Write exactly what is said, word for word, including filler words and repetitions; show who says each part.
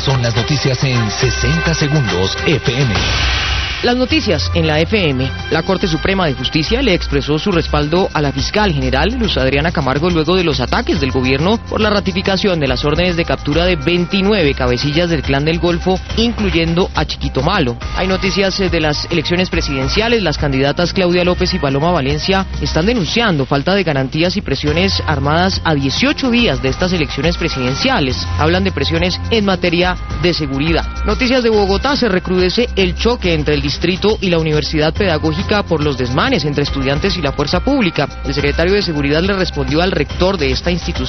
Speaker 1: Estas son las noticias en sesenta segundos F M.
Speaker 2: Las noticias en la F M. La Corte Suprema de Justicia le expresó su respaldo a la fiscal general Luz Adriana Camargo luego de los ataques del gobierno por la ratificación de las órdenes de captura de veintinueve cabecillas del Clan del Golfo, incluyendo a Chiquito Malo. Hay noticias de las elecciones presidenciales. Las candidatas Claudia López y Paloma Valencia están denunciando falta de garantías y presiones armadas a dieciocho días de estas elecciones presidenciales. Hablan de presiones en materia de seguridad. Noticias de Bogotá. Se recrudece el choque entre el distrito y la Universidad Pedagógica por los desmanes entre estudiantes y la fuerza pública. El secretario de Seguridad le respondió al rector de esta institución